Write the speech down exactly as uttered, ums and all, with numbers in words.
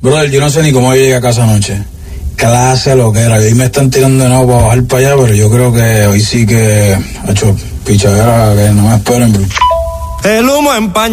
Brother, yo no sé ni cómo yo llegué a casa anoche. Clase lo que era. Hoy me están tirando de nuevo para bajar para allá, pero yo creo que hoy sí que ha hecho pichadera que no me esperen, bro. El humo empaña.